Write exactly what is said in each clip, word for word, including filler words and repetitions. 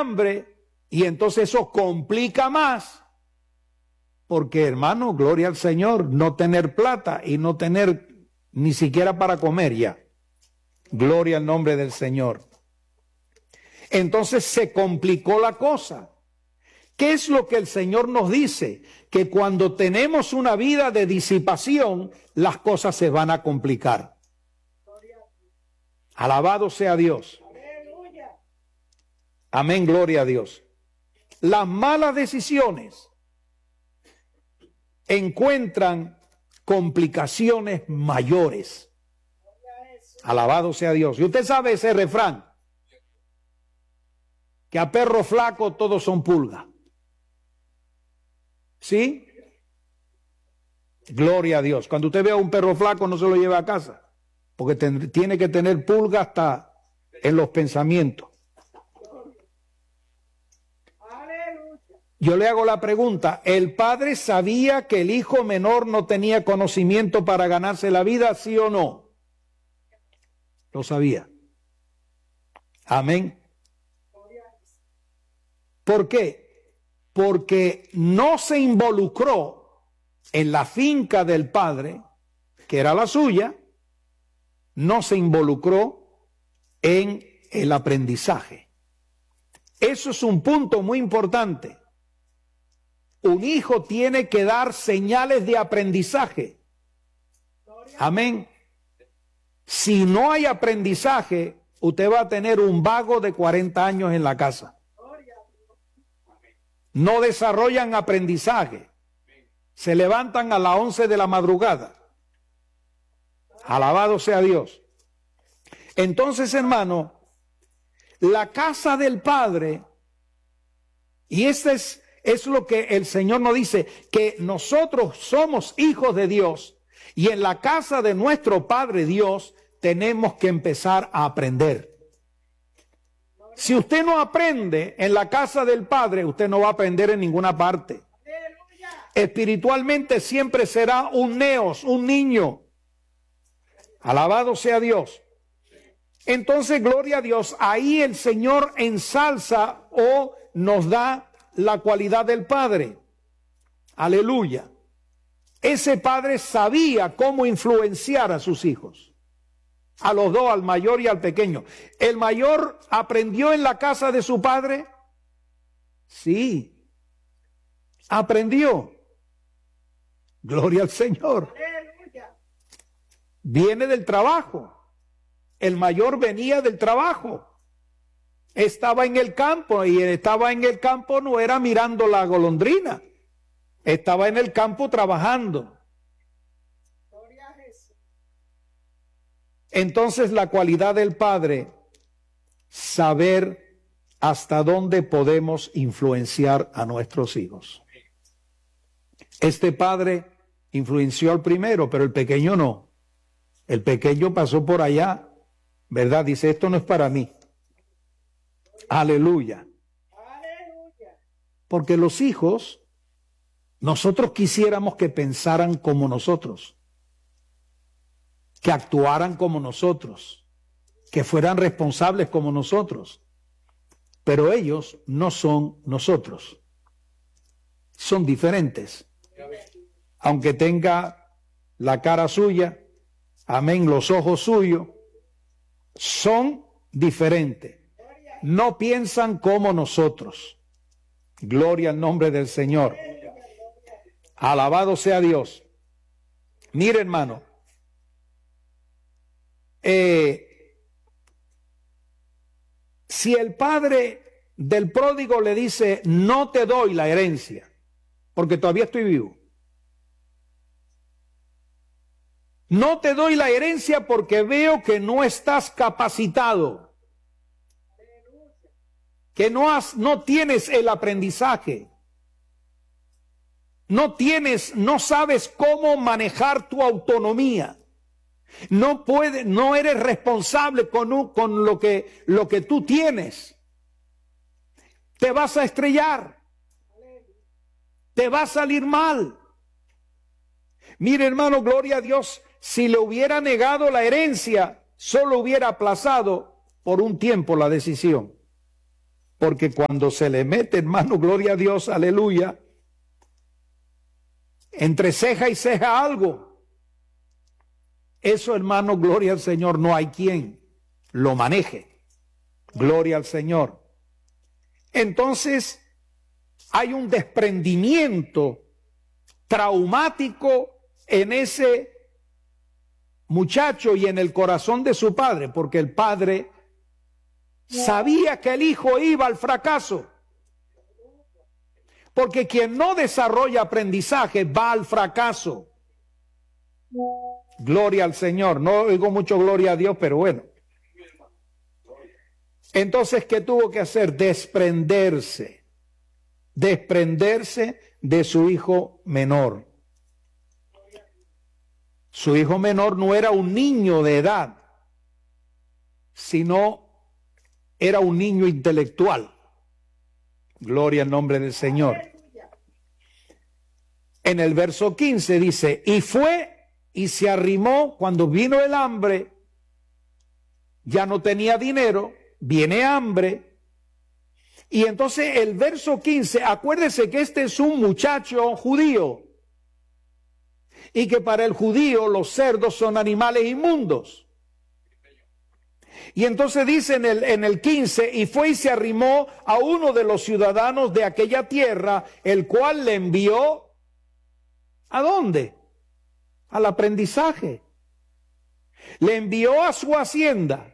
hambre y entonces eso complica más. Porque, hermano, gloria al Señor, no tener plata y no tener ni siquiera para comer ya. Gloria al nombre del Señor. Entonces se complicó la cosa. ¿Qué es lo que el Señor nos dice? Que cuando tenemos una vida de disipación, las cosas se van a complicar. Alabado sea Dios. Amén, gloria a Dios. Las malas decisiones encuentran complicaciones mayores. Alabado sea Dios. Y usted sabe ese refrán, que a perro flaco todos son pulgas. ¿Sí? Gloria a Dios. Cuando usted vea un perro flaco, no se lo lleve a casa, porque ten, tiene que tener pulga hasta en los pensamientos. Yo le hago la pregunta, ¿el padre sabía que el hijo menor no tenía conocimiento para ganarse la vida, sí o no? Lo sabía. Amén. ¿Por qué? Porque no se involucró en la finca del padre, que era la suya, no se involucró en el aprendizaje. Eso es un punto muy importante. Un hijo tiene que dar señales de aprendizaje. Amén. Si no hay aprendizaje, usted va a tener un vago de cuarenta años en la casa. No desarrollan aprendizaje. Se levantan a las once de la madrugada. Alabado sea Dios. Entonces, hermano, la casa del Padre, y este es, es lo que el Señor nos dice, que nosotros somos hijos de Dios, y en la casa de nuestro Padre Dios tenemos que empezar a aprender. Si usted no aprende en la casa del Padre, usted no va a aprender en ninguna parte. Espiritualmente siempre será un neos, un niño. Alabado sea Dios. Entonces, gloria a Dios, ahí el Señor ensalza o nos da la cualidad del Padre. Aleluya. Ese padre sabía cómo influenciar a sus hijos. A los dos, al mayor y al pequeño. ¿El mayor aprendió en la casa de su padre? Sí. Aprendió. Gloria al Señor. Viene del trabajo. El mayor venía del trabajo. Estaba en el campo, y estaba en el campo no era mirando la golondrina. Estaba en el campo trabajando. Entonces la cualidad del padre, saber hasta dónde podemos influenciar a nuestros hijos. Este padre influenció al primero, pero el pequeño no. El pequeño pasó por allá, ¿verdad? Dice, esto no es para mí. Aleluya. Porque los hijos, nosotros quisiéramos que pensaran como nosotros, que actuaran como nosotros, que fueran responsables como nosotros. Pero ellos no son nosotros. Son diferentes. Aunque tenga la cara suya, amén, los ojos suyos, son diferentes. No piensan como nosotros. Gloria al nombre del Señor. Alabado sea Dios. Mire, hermano, eh, si el padre del pródigo le dice, no te doy la herencia, porque todavía estoy vivo. No te doy la herencia porque veo que no estás capacitado, que no has, no tienes el aprendizaje, no tienes, no sabes cómo manejar tu autonomía, no puedes, no eres responsable con, un, con lo que, lo que tú tienes. Te vas a estrellar, te va a salir mal. Mire, hermano, gloria a Dios. Si le hubiera negado la herencia, solo hubiera aplazado por un tiempo la decisión. Porque cuando se le mete, hermano, gloria a Dios, aleluya, entre ceja y ceja algo, eso, hermano, gloria al Señor, no hay quien lo maneje. Gloria al Señor. Entonces, hay un desprendimiento traumático en ese muchacho y en el corazón de su padre, porque el padre sabía que el hijo iba al fracaso. Porque quien no desarrolla aprendizaje va al fracaso. Gloria al Señor. No digo mucho gloria a Dios, pero bueno. Entonces, ¿qué tuvo que hacer? Desprenderse. Desprenderse de su hijo menor. Su hijo menor no era un niño de edad, sino era un niño intelectual. Gloria al nombre del Señor. En el verso quince dice, y fue y se arrimó cuando vino el hambre, ya no tenía dinero, viene hambre. Y entonces el verso quince, acuérdese que este es un muchacho judío y que para el judío los cerdos son animales inmundos. Y entonces dice en el, en el quince, y fue y se arrimó a uno de los ciudadanos de aquella tierra, el cual le envió, ¿a dónde? Al aprendizaje. Le envió a su hacienda.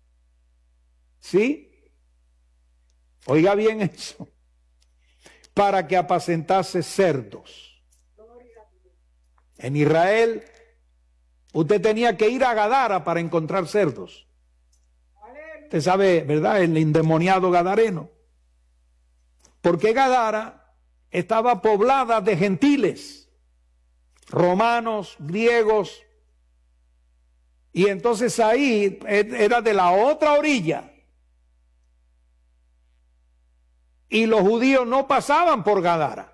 ¿Sí? Oiga bien eso. Para que apacentase cerdos. En Israel, usted tenía que ir a Gadara para encontrar cerdos. Usted sabe, ¿verdad? El endemoniado gadareno. Porque Gadara estaba poblada de gentiles, romanos, griegos, y entonces ahí era de la otra orilla. Y los judíos no pasaban por Gadara.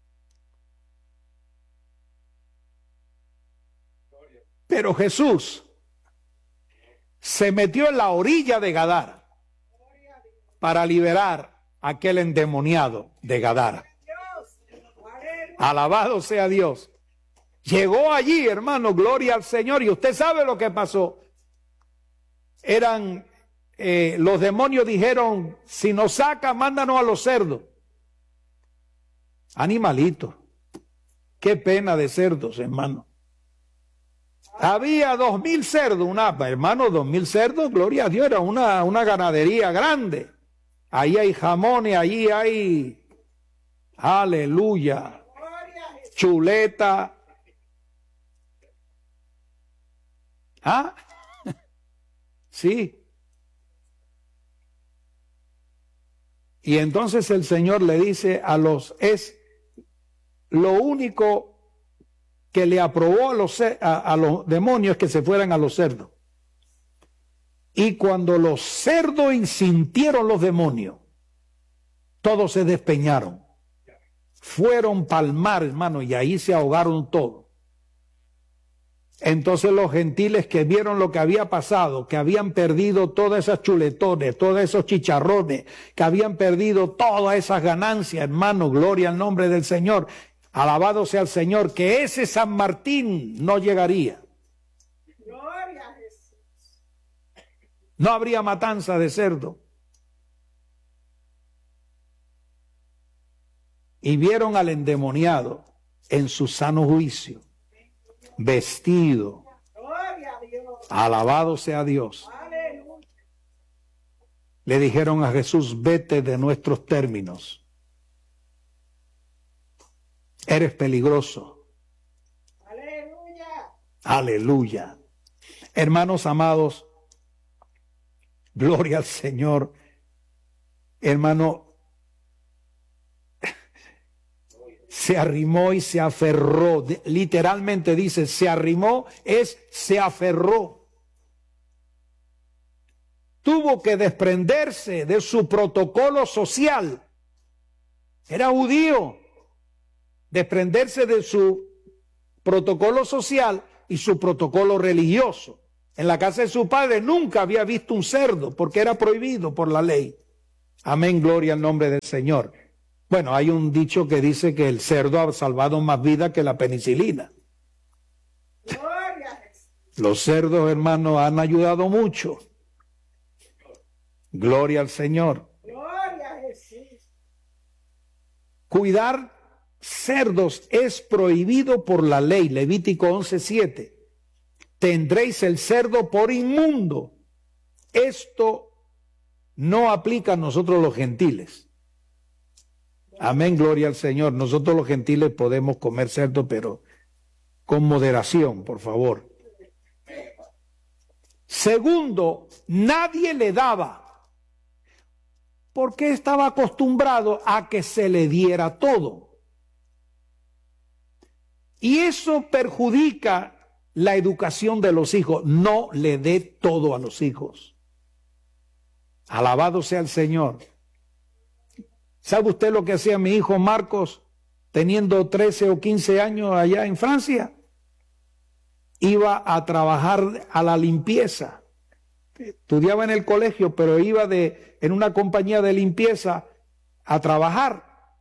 Pero Jesús se metió en la orilla de Gadara para liberar a aquel endemoniado de Gadara. Alabado sea Dios. Llegó allí, hermano, gloria al Señor, y usted sabe lo que pasó. Eran, eh, los demonios dijeron, si nos saca, mándanos a los cerdos. Animalitos. Qué pena de cerdos, hermano. Había dos mil cerdos, una, hermano, dos mil cerdos, gloria a Dios, era una, una ganadería grande. Ahí hay jamones, allí hay, aleluya, chuleta. ¿Ah? Sí. Y entonces el Señor le dice a los, es lo único que le aprobó a los, a, a los demonios que se fueran a los cerdos. Y cuando los cerdos sintieron los demonios, todos se despeñaron. Fueron pa'l mar, hermano, y ahí se ahogaron todos. Entonces los gentiles que vieron lo que había pasado, que habían perdido todas esas chuletones, todos esos chicharrones, que habían perdido todas esas ganancias, hermano, gloria al nombre del Señor. Alabado sea el Señor, que ese San Martín no llegaría. Gloria a Jesús. No habría matanza de cerdo. Y vieron al endemoniado en su sano juicio, vestido. Gloria a Dios. Alabado sea Dios. Aleluya. Le dijeron a Jesús, vete de nuestros términos. Eres peligroso. Aleluya. Aleluya. Hermanos amados, gloria al Señor. Hermano, se arrimó y se aferró. Literalmente dice, se arrimó es se aferró. Tuvo que desprenderse de su protocolo social. Era judío. Desprenderse de su protocolo social y su protocolo religioso. En la casa de su padre nunca había visto un cerdo porque era prohibido por la ley. Amén, gloria al nombre del Señor. Bueno, hay un dicho que dice que el cerdo ha salvado más vidas que la penicilina. Los cerdos, hermanos, han ayudado mucho. Gloria al Señor. Gloria a Jesús. Cuidar cerdos es prohibido por la ley. Levítico once siete. Tendréis el cerdo por inmundo. Esto no aplica a nosotros los gentiles. Amén, gloria al Señor. Nosotros los gentiles podemos comer cerdo, pero con moderación, por favor. Segundo, nadie le daba, porque estaba acostumbrado a que se le diera todo. Y eso perjudica la educación de los hijos. No le dé todo a los hijos. Alabado sea el Señor. ¿Sabe usted lo que hacía mi hijo Marcos teniendo trece o quince años allá en Francia? Iba a trabajar a la limpieza. Estudiaba en el colegio, pero iba de, en una compañía de limpieza a trabajar.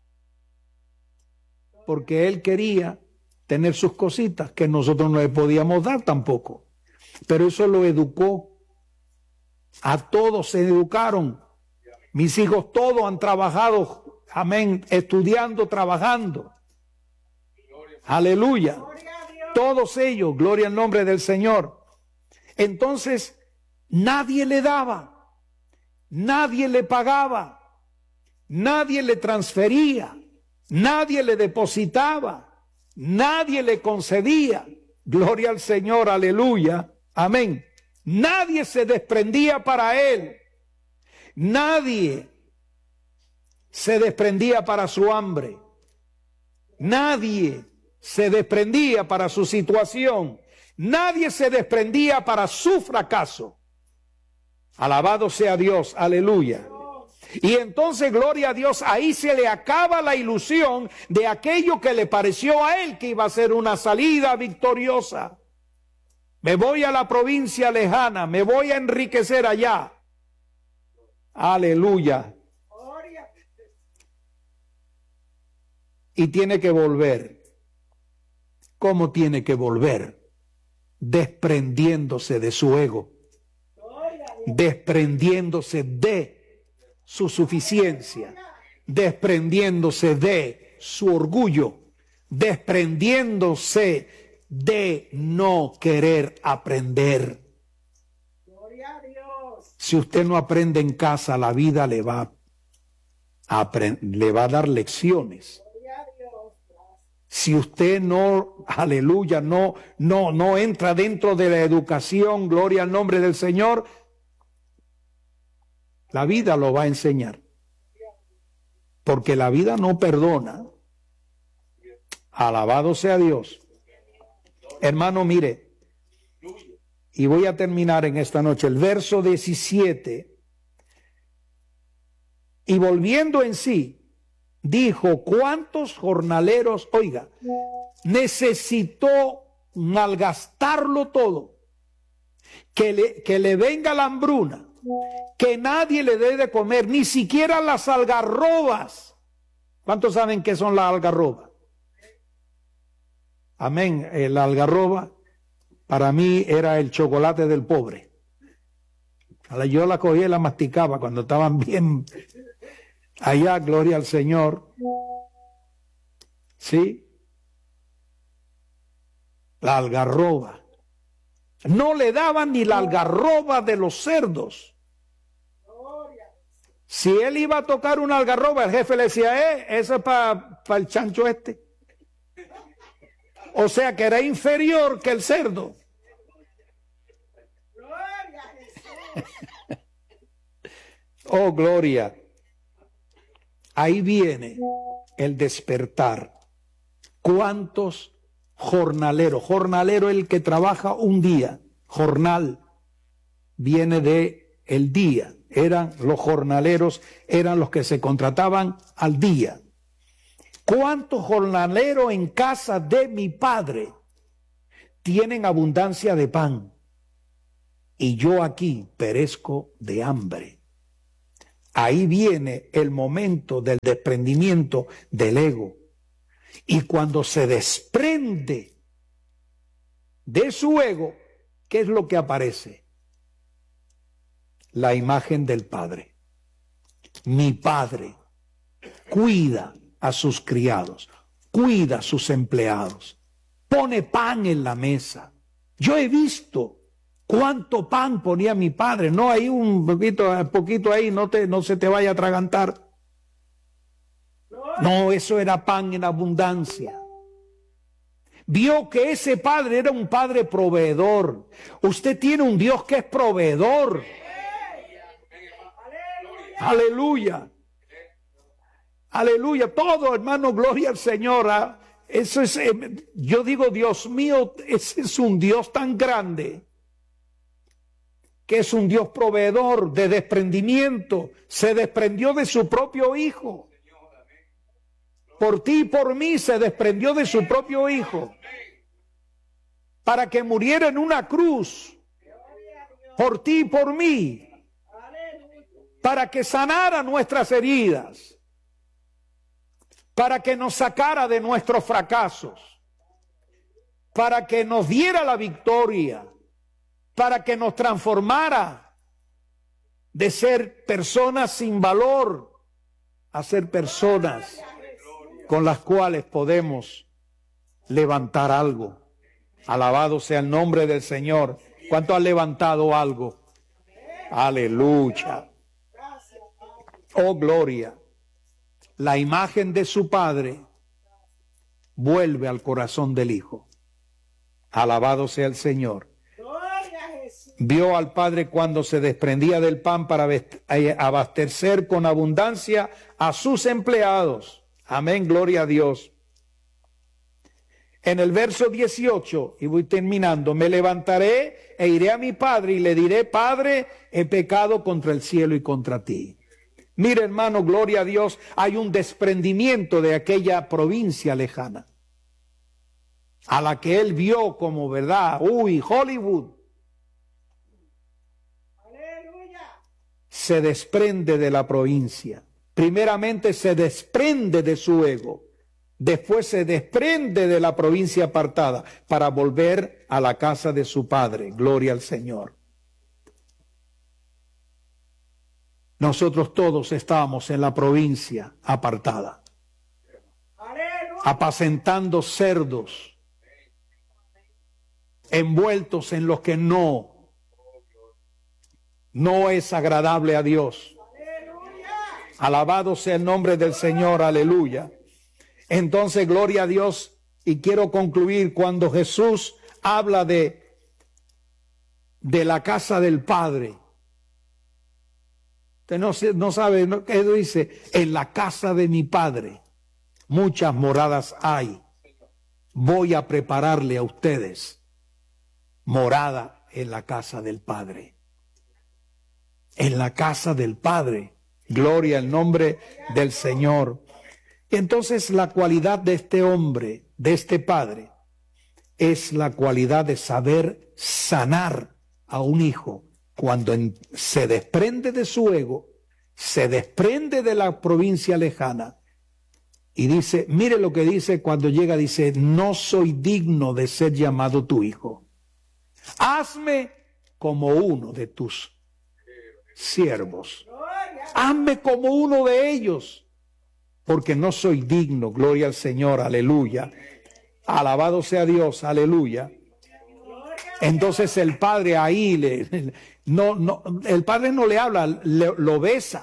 Porque él quería tener sus cositas que nosotros no le podíamos dar tampoco. Pero eso lo educó. A todos se educaron. Mis hijos todos han trabajado, amén, estudiando, trabajando. Aleluya. Todos ellos, gloria al nombre del Señor. Entonces, nadie le daba, nadie le pagaba, nadie le transfería, nadie le depositaba, nadie le concedía. Gloria al Señor, aleluya, amén. Nadie se desprendía para él. Nadie se desprendía para su hambre. Nadie se desprendía para su situación. Nadie se desprendía para su fracaso. Alabado sea Dios, aleluya. Y entonces, gloria a Dios, ahí se le acaba la ilusión de aquello que le pareció a él que iba a ser una salida victoriosa. Me voy a la provincia lejana, me voy a enriquecer allá. Aleluya. Y tiene que volver. ¿Cómo tiene que volver? Desprendiéndose de su ego. Desprendiéndose de su suficiencia. Desprendiéndose de su orgullo. Desprendiéndose de no querer aprender. Si usted no aprende en casa, la vida le va a, le va a dar lecciones. Si usted no, aleluya, no, no, no entra dentro de la educación, gloria al nombre del Señor, la vida lo va a enseñar. Porque la vida no perdona. Alabado sea Dios. Hermano, mire, y voy a terminar en esta noche, el verso diecisiete. Y volviendo en sí, dijo, ¿cuántos jornaleros, oiga, necesitó malgastarlo todo? Que le, que le venga la hambruna, que nadie le dé de comer, ni siquiera las algarrobas. ¿Cuántos saben qué son las algarrobas? Amén, la algarroba para mí era el chocolate del pobre. Yo la cogía y la masticaba cuando estaban bien allá, gloria al Señor. ¿Sí? La algarroba. No le daban ni la algarroba de los cerdos. Si él iba a tocar una algarroba, el jefe le decía, eh, eso es para pa el chancho este. O sea que era inferior que el cerdo. Oh, gloria. Ahí viene el despertar. ¿Cuántos jornaleros? Jornalero el que trabaja un día. Jornal viene de el día. Eran los jornaleros, eran los que se contrataban al día. ¿Cuántos jornaleros en casa de mi padre tienen abundancia de pan? Y yo aquí perezco de hambre. ahí viene el momento del desprendimiento del ego. Y cuando se desprende de su ego, ¿qué es lo que aparece? La imagen del Padre. Mi Padre cuida a sus criados, cuida a sus empleados, pone pan en la mesa. Yo he visto cuánto pan ponía mi padre. No, hay un poquito, un poquito ahí, no, te, no se te vaya a atragantar. No, eso era pan en abundancia. Vio que ese padre era un padre proveedor. Usted tiene un Dios que es proveedor. Aleluya. Aleluya. Todo, hermano, gloria al Señor. ¿Ah? Eso es, eh, yo digo, Dios mío, ese es un Dios tan grande, que es un Dios proveedor de desprendimiento. Se desprendió de su propio Hijo. Por ti y por mí se desprendió de su propio Hijo, para que muriera en una cruz, por ti y por mí, para que sanara nuestras heridas, para que nos sacara de nuestros fracasos, para que nos diera la victoria, para que nos transformara de ser personas sin valor a ser personas con las cuales podemos levantar algo. Alabado sea el nombre del Señor. ¿Cuánto ha levantado algo? Aleluya. Oh, gloria. La imagen de su Padre vuelve al corazón del Hijo. Alabado sea el Señor. Vio al Padre cuando se desprendía del pan para abastecer con abundancia a sus empleados. Amén, gloria a Dios. En el verso dieciocho, y voy terminando, me levantaré e iré a mi padre y le diré, Padre, he pecado contra el cielo y contra ti. Mire, hermano, gloria a Dios, hay un desprendimiento de aquella provincia lejana, a la que él vio como verdad, uy, Hollywood. Aleluya. Se desprende de la provincia. Primeramente se desprende de su ego, después se desprende de la provincia apartada para volver a la casa de su padre. Gloria al Señor. Nosotros todos estábamos en la provincia apartada, apacentando cerdos, envueltos en lo que no, no es agradable a Dios. Alabado sea el nombre del Señor, aleluya. Entonces, gloria a Dios, y quiero concluir cuando Jesús habla de, de la casa del Padre. Usted no, no sabe, ¿no? ¿Qué dice? En la casa de mi Padre muchas moradas hay. Voy a prepararle a ustedes morada en la casa del Padre. En la casa del Padre. Gloria al nombre del Señor. Y entonces la cualidad de este hombre, de este padre, es la cualidad de saber sanar a un hijo cuando en, se desprende de su ego, se desprende de la provincia lejana y dice, mire lo que dice cuando llega, dice, no soy digno de ser llamado tu hijo. Hazme como uno de tus siervos. Hazme como uno de ellos, porque no soy digno. Gloria al Señor, aleluya. Alabado sea Dios, aleluya. Entonces el padre ahí le, no, no, el padre no le habla, le, lo besa.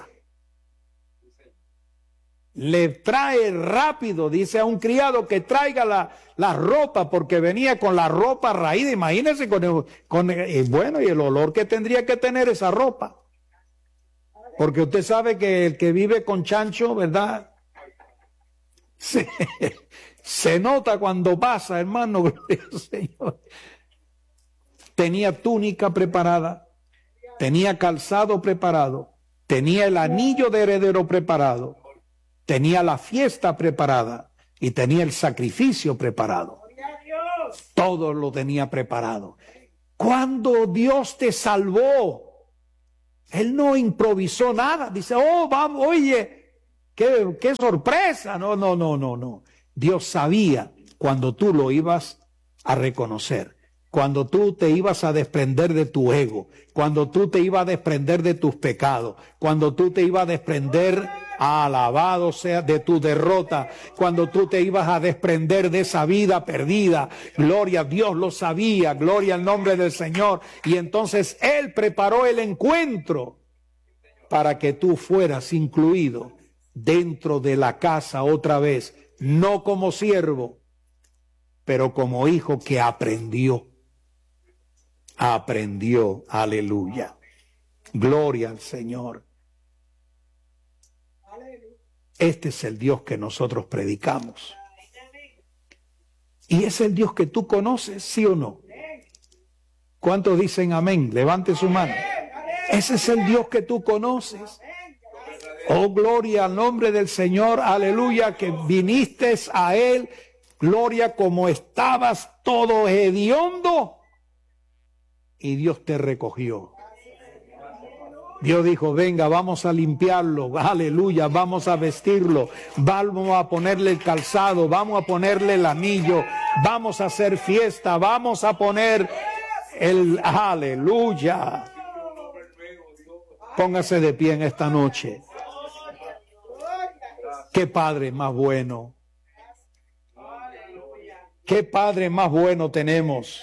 Le trae rápido, dice a un criado que traiga la, la ropa, porque venía con la ropa raída. Imagínense con el, con el, bueno, y el olor que tendría que tener esa ropa. Porque usted sabe que el que vive con chancho, ¿verdad? Se, se nota cuando pasa, hermano, gloria al Señor. Tenía túnica preparada, tenía calzado preparado, tenía el anillo de heredero preparado, tenía la fiesta preparada y tenía el sacrificio preparado. Todo lo tenía preparado. Cuando Dios te salvó, Él no improvisó nada. Dice, oh, vamos, oye, qué, qué sorpresa. No, no, no, no, no. Dios sabía cuando tú lo ibas a reconocer, cuando tú te ibas a desprender de tu ego, cuando tú te ibas a desprender de tus pecados, cuando tú te ibas a desprender, alabado sea, de tu derrota, cuando tú te ibas a desprender de esa vida perdida. Gloria a Dios, lo sabía, gloria al nombre del Señor. Y entonces Él preparó el encuentro para que tú fueras incluido dentro de la casa otra vez, no como siervo, pero como hijo que aprendió. Aprendió, aleluya. Gloria al Señor. Este es el Dios que nosotros predicamos. Y es el Dios que tú conoces, ¿sí o no? ¿Cuántos dicen amén? Levante su mano. Ese es el Dios que tú conoces. Oh, gloria al nombre del Señor, aleluya, que viniste a Él, gloria, como estabas todo hediondo, y Dios te recogió. Dios dijo, venga, vamos a limpiarlo, aleluya, vamos a vestirlo, vamos a ponerle el calzado, vamos a ponerle el anillo, vamos a hacer fiesta, vamos a poner el aleluya. Póngase de pie en esta noche. Qué Padre más bueno. Qué Padre más bueno tenemos.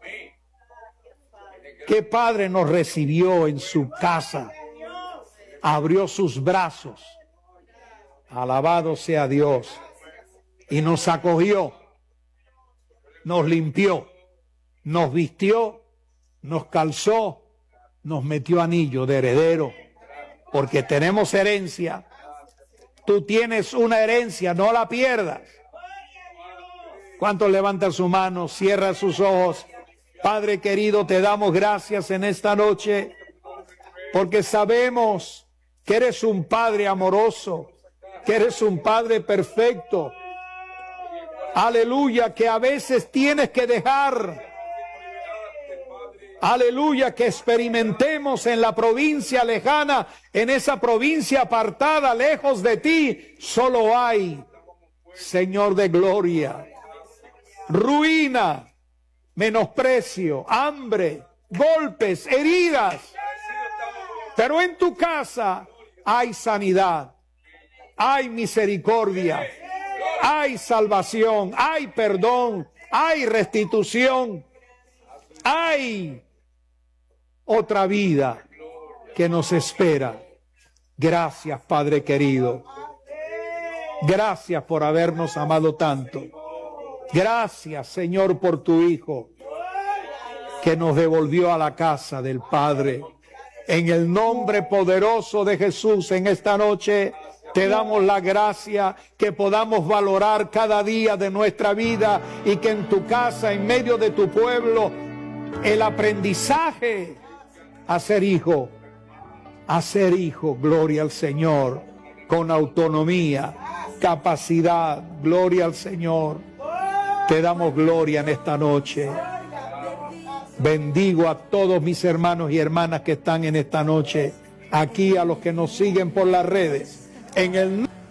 Qué Padre nos recibió en su casa. Abrió sus brazos. Alabado sea Dios. Y nos acogió. Nos limpió. Nos vistió. Nos calzó. Nos metió anillo de heredero. Porque tenemos herencia. Tú tienes una herencia, no la pierdas. ¿Cuántos levantan su mano, cierran sus ojos? Padre querido, te damos gracias en esta noche, porque sabemos que eres un Padre amoroso, que eres un Padre perfecto. Aleluya, que a veces tienes que dejar. Aleluya, que experimentemos en la provincia lejana, en esa provincia apartada, lejos de ti, solo hay, Señor de gloria, ruina, menosprecio, hambre, golpes, heridas. Pero en tu casa hay sanidad, hay misericordia, hay salvación, hay perdón, hay restitución, hay otra vida que nos espera. Gracias, Padre querido. Gracias por habernos amado tanto. Gracias, Señor, por tu Hijo que nos devolvió a la casa del Padre. En el nombre poderoso de Jesús, en esta noche te damos la gracia que podamos valorar cada día de nuestra vida y que en tu casa, en medio de tu pueblo, el aprendizaje a ser hijo, a ser hijo, gloria al Señor, con autonomía, capacidad, gloria al Señor. Te damos gloria en esta noche. Bendigo a todos mis hermanos y hermanas que están en esta noche, aquí a los que nos siguen por las redes, en el